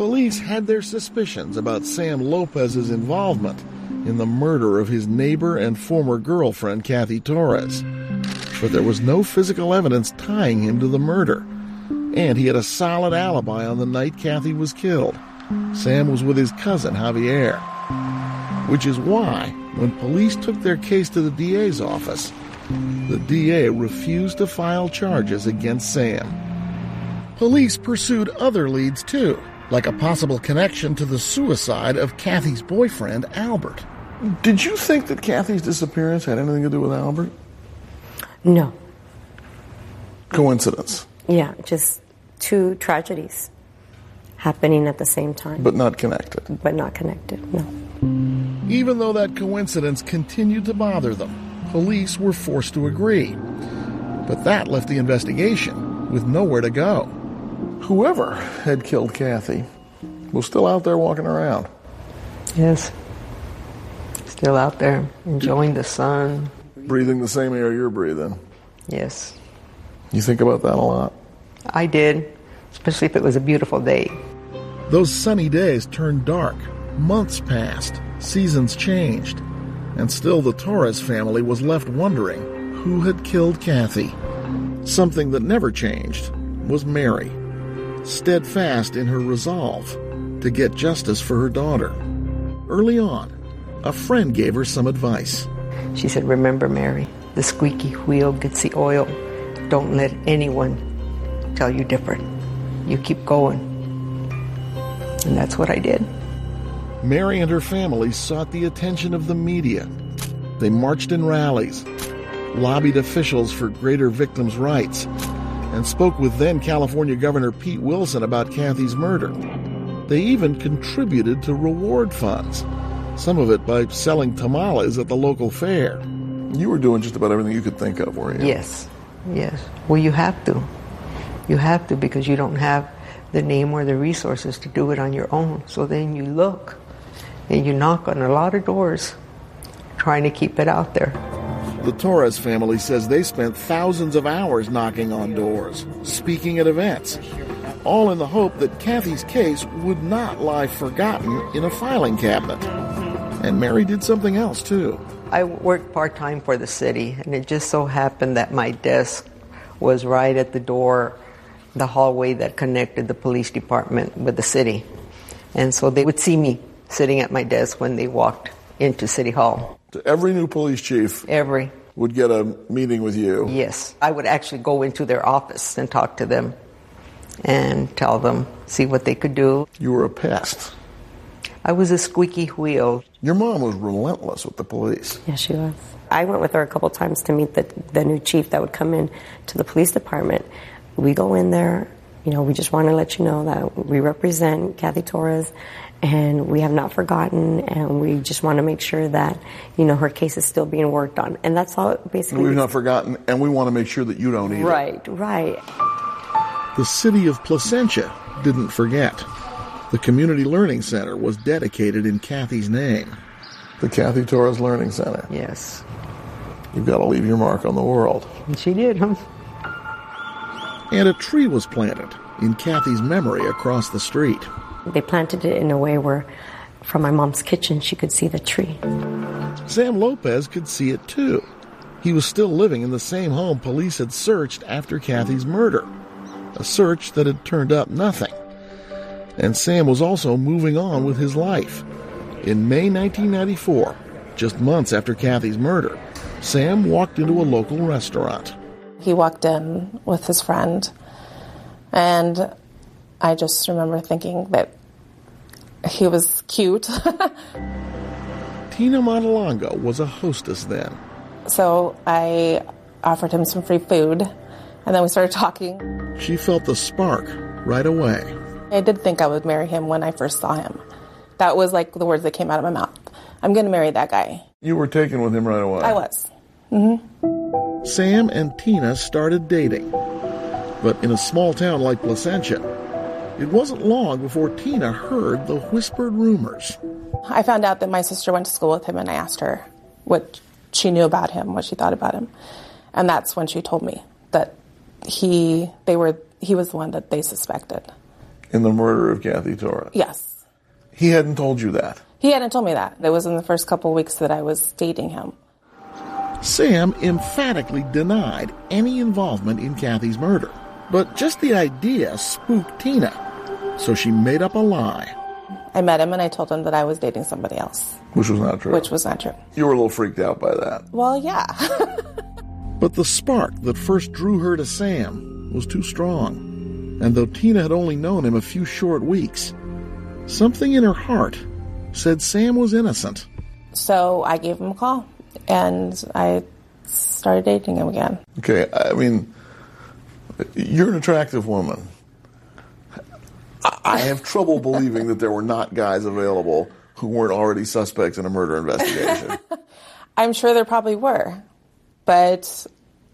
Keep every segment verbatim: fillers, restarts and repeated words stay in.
Police had their suspicions about Sam Lopez's involvement in the murder of his neighbor and former girlfriend, Kathy Torres. But there was no physical evidence tying him to the murder, and he had a solid alibi on the night Kathy was killed. Sam was with his cousin, Javier. Which is why, when police took their case to the D A's office, the D A refused to file charges against Sam. Police pursued other leads, too, like a possible connection to the suicide of Kathy's boyfriend, Albert. Did you think that Kathy's disappearance had anything to do with Albert? No. Coincidence? Yeah, just two tragedies happening at the same time. But not connected? But not connected, no. Even though that coincidence continued to bother them, police were forced to agree. But that left the investigation with nowhere to go. Whoever had killed Kathy was still out there walking around. Yes. Still out there, enjoying the sun. Breathing the same air you're breathing. Yes. You think about that a lot? I did, especially if it was a beautiful day. Those sunny days turned dark. Months passed. Seasons changed. And still the Torres family was left wondering who had killed Kathy. Something that never changed was Mary, steadfast in her resolve to get justice for her daughter. Early on, a friend gave her some advice. She said, remember, Mary, the squeaky wheel gets the oil. Don't let anyone tell you different. You keep going. And that's what I did. Mary and her family sought the attention of the media. They marched in rallies, lobbied officials for greater victims' rights, and spoke with then California Governor Pete Wilson about Kathy's murder. They even contributed to reward funds, some of it by selling tamales at the local fair. You were doing just about everything you could think of, weren't you? Yes, yes. Well, you have to. You have to, because you don't have the name or the resources to do it on your own. So then you look and you knock on a lot of doors trying to keep it out there. The Torres family says they spent thousands of hours knocking on doors, speaking at events, all in the hope that Kathy's case would not lie forgotten in a filing cabinet. And Mary did something else, too. I worked part-time for the city, and it just so happened that my desk was right at the door, the hallway that connected the police department with the city. And so they would see me sitting at my desk when they walked into City Hall. So every new police chief Every. would get a meeting with you? Yes. I would actually go into their office and talk to them and tell them, see what they could do. You were a pest. I was a squeaky wheel. Your mom was relentless with the police. Yes, she was. I went with her a couple times to meet the, the new chief that would come in to the police department. We go in there, you know, we just want to let you know that we represent Kathy Torres, and we have not forgotten, and we just want to make sure that, you know, her case is still being worked on. And that's all basically. We've not forgotten, and we want to make sure that you don't either. Right, right. The city of Placentia didn't forget. The Community Learning Center was dedicated in Kathy's name. The Kathy Torres Learning Center. Yes. You've got to leave your mark on the world. And she did, huh? And a tree was planted in Kathy's memory across the street. They planted it in a way where, from my mom's kitchen, she could see the tree. Sam Lopez could see it, too. He was still living in the same home police had searched after Kathy's murder, a search that had turned up nothing. And Sam was also moving on with his life. In May nineteen ninety-four, just months after Kathy's murder, Sam walked into a local restaurant. He walked in with his friend, and I just remember thinking that he was cute. Tina Montalongo was a hostess then. So I offered him some free food, and then we started talking. She felt the spark right away. I did think I would marry him when I first saw him. That was like the words that came out of my mouth. I'm going to marry that guy. You were taken with him right away. I was. Mm-hmm. Sam and Tina started dating. But in a small town like Placentia, it wasn't long before Tina heard the whispered rumors. I found out that my sister went to school with him, and I asked her what she knew about him, what she thought about him. And that's when she told me that he they were he was the one that they suspected. in the murder of Kathy Torres? Yes. He hadn't told you that? He hadn't told me that. It was in the first couple of weeks that I was dating him. Sam emphatically denied any involvement in Kathy's murder. But just the idea spooked Tina, so she made up a lie. I met him and I told him that I was dating somebody else. Which was not true. Which was not true. You were a little freaked out by that. Well, yeah. But the spark that first drew her to Sam was too strong. And though Tina had only known him a few short weeks, something in her heart said Sam was innocent. So I gave him a call, and I started dating him again. Okay, I mean, you're an attractive woman. I have trouble believing that there were not guys available who weren't already suspects in a murder investigation. I'm sure there probably were, but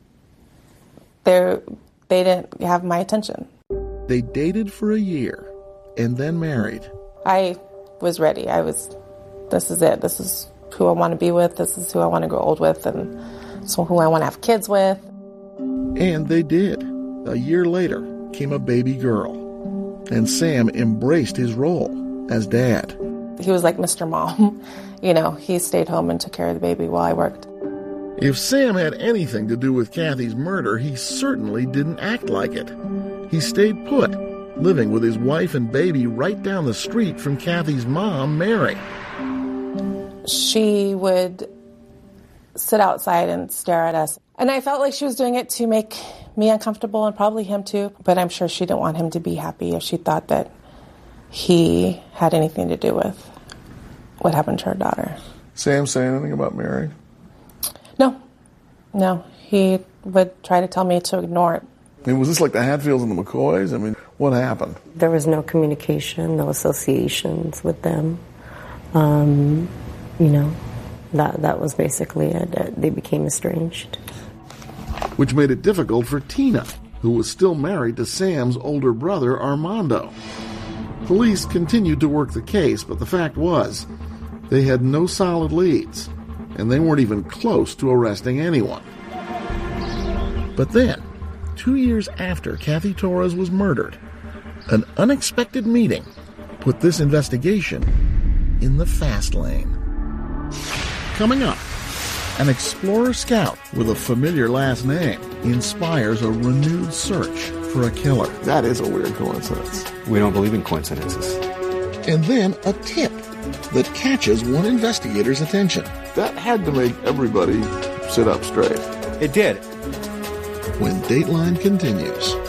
they they didn't have my attention. They dated for a year and then married. I was ready. I was, this is it. This is who I want to be with. This is who I want to grow old with, and so who I want to have kids with. And they did. A year later came a baby girl, and Sam embraced his role as dad. He was like Mister Mom. You know, he stayed home and took care of the baby while I worked. If Sam had anything to do with Kathy's murder, he certainly didn't act like it. He stayed put, living with his wife and baby right down the street from Kathy's mom, Mary. She would sit outside and stare at us. And I felt like she was doing it to make me uncomfortable, and probably him too. But I'm sure she didn't want him to be happy if she thought that he had anything to do with what happened to her daughter. Sam say anything about Mary? No. No. He would try to tell me to ignore it. I mean, was this like the Hatfields and the McCoys? I mean, what happened? There was no communication, no associations with them. Um, you know, that that was basically it. They became estranged. Which made it difficult for Tina, who was still married to Sam's older brother, Armando. Police continued to work the case, but the fact was, they had no solid leads, and they weren't even close to arresting anyone. But then, two years after Kathy Torres was murdered, an unexpected meeting put this investigation in the fast lane. Coming up, an explorer scout with a familiar last name inspires a renewed search for a killer. That is a weird coincidence. We don't believe in coincidences. And then a tip that catches one investigator's attention. That had to make everybody sit up straight. It did. When Dateline continues.